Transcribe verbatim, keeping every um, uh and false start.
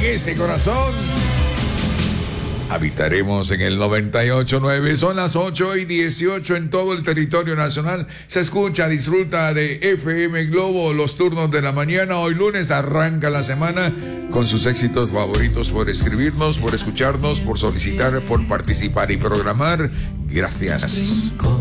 en ese corazón. Habitaremos en el noventa y ocho punto nueve. Son las ocho y dieciocho en todo el territorio nacional. Se escucha, disfruta de F M Globo los turnos de la mañana. Hoy lunes arranca la semana con sus éxitos favoritos. Por escribirnos, por escucharnos, por solicitar, por participar y programar. Gracias.